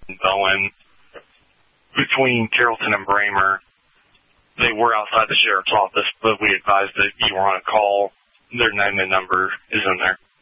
Bowen between Carrollton and Bramer. They were outside the sheriff's office, but we advised that you were on a call. Their name and number is in there.